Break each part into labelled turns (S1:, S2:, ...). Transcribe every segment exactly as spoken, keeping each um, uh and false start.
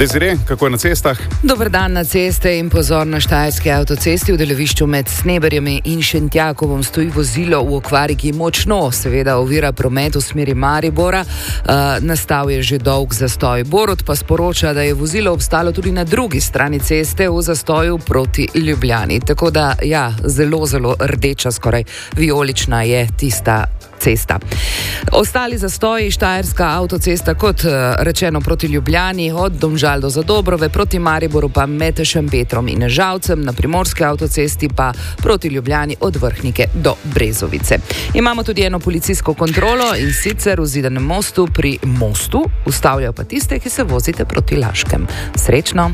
S1: Desiree, kako je na cestah?
S2: Dober dan na ceste in pozor na štajerski avtocesti. V delovišču med Sneberjem in Šentjakovom stoji vozilo v okvari, ki močno seveda ovira promet v smeri Maribora. Uh, nastal je že dolg zastoj. Borut pa sporoča, da je vozilo obstalo tudi na drugi strani ceste v zastoju proti Ljubljani. Tako da, ja, zelo, zelo rdeča, skoraj vijolična je tista cesta. Ostali zastoji, štajerska avtocesta, kot rečeno, proti Ljubljani, od Domžal do Zadobrove, proti Mariboru pa med Šempetrom in Žalcem, na primorski avtocesti pa proti Ljubljani od Vrhnike do Brezovice. Imamo tudi eno policijsko kontrolo in sicer v Zidanem mostu pri mostu, ustavljajo pa tiste, ki se vozite proti Laškem. Srečno!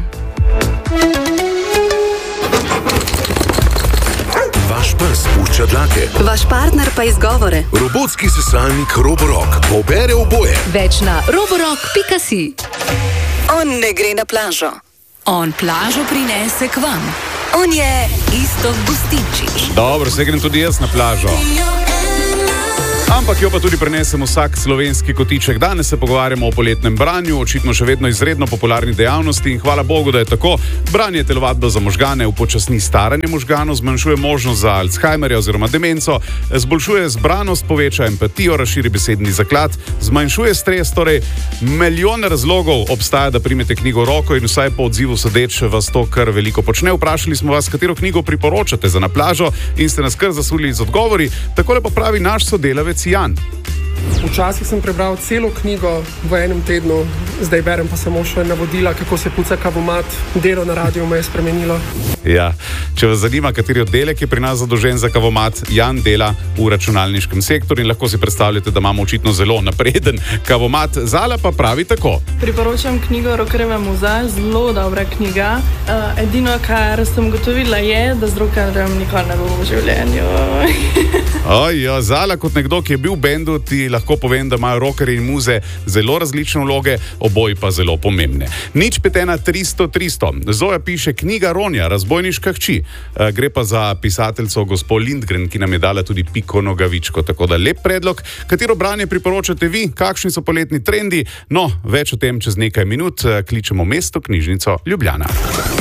S3: Vaš pes pušča dlake.
S4: Vaš partner pa izgovore.
S3: Robotski sesalnik Roborock pobere oboje.
S4: Več na roborock pika si.
S5: On ne gre na plažo.
S4: On plažo prinese k vam. On je Iztok Gustinčič.
S1: Dobro, se grem tudi jaz na plažo. Ampak jo pa tudi prenesem vsak slovenski kotiček. Danes se pogovarjamo o poletnem branju, očitno še vedno izredno popularni dejavnosti in hvala Bogu, da je tako. Branje je telovadba za možgane, upočasni staranje možganov, zmanjšuje možnost za Alzheimerja oziroma demenco, zboljšuje zbranost, poveča empatijo, razširi besedni zaklad, zmanjšuje stres, torej milijon razlogov obstaja, da primete knjigo v roko in vsaj po odzivu sodeč vas to kar veliko počne. Vprašali smo vas, katero knjigo priporočate za na plažo in ste nas kar zasuli z odgovori. Takole pa pravi naš sodelavec Jan.
S6: Včasih sem prebral celo knjigo v enem tednu, zdaj berem pa samo še navodila, kako se puca kavomat. Delo na radiju me je spremenilo.
S1: Ja, če vas zanima, kateri oddelek je pri nas zadolžen za kavomat, Jan dela v računalniškem sektorju in lahko si predstavljate, da imamo očitno zelo napreden kavomat. Zala pa pravi tako.
S7: Priporočam knjigo Rockerjeva muza, zelo dobra knjiga. Uh, edino, kar sem gotovila, je, da z rockerjem nikoli ne bom v življenju.
S1: Ojo, Zala, kot nekdo, ki je bil v bendu, ti lahko povem, da imajo rockerji in muze zelo različne vloge, oboji pa zelo pomembne. Nič pet ena tristo tristo. Zoja piše knjiga Ronja, razbojniška hči. E, gre pa za pisateljco gospo Lindgren, ki nam je dala tudi Piko Nogavičko. Tako da lep predlog. Katero branje priporočate vi? Kakšni so poletni trendi? No, več o tem čez nekaj minut. Kličemo mesto knjižnico Ljubljana.